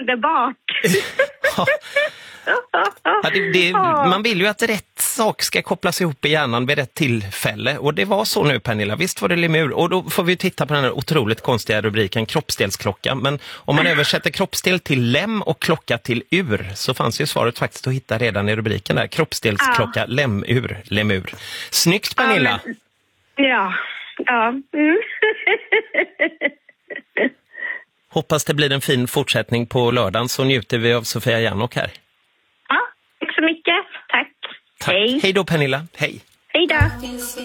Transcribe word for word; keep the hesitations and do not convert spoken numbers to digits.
underbart. Ja. Ja, det, det, man vill ju att rätt sak ska kopplas ihop i hjärnan vid rätt tillfälle. Och det var så nu, Pernilla. Visst var det lemur. Och då får vi titta på den här otroligt konstiga rubriken, kroppsdelsklocka. Men om man översätter kroppsdel till lem och klocka till ur, så fanns ju svaret faktiskt att hitta redan i rubriken där. Kroppsdelsklocka, ja. Lemur, lemur. Snyggt, Pernilla. Ja. Men, ja. ja. Mm. Hoppas det blir en fin fortsättning på lördagen, så njuter vi av Sofia Jannok här. Ja, tack så mycket. Tack. Tack. Hej. Hej då, Pernilla. Hej. Hej då.